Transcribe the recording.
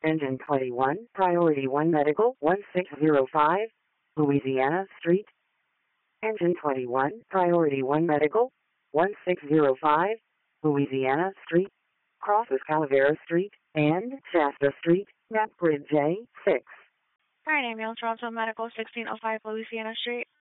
Engine 21, Priority 1 Medical, 1605, Louisiana Street. Engine 21, Priority 1 Medical, 1605, Louisiana Street. Crosses Calavera Street and Shasta Street, map grid J6. Alright, ambulance, Toronto Medical, 1605 Louisiana Street.